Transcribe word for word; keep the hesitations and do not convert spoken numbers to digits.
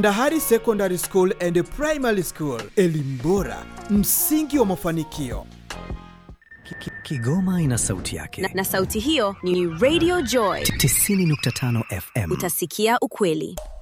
Ndahari Secondary School and Primary School, elimu bora, msingi wa mafanikio. Kigoma ina sauti yake. Na, na sauti hiyo ni Radio Joy tisini nukta tano F M. Utasikia ukweli.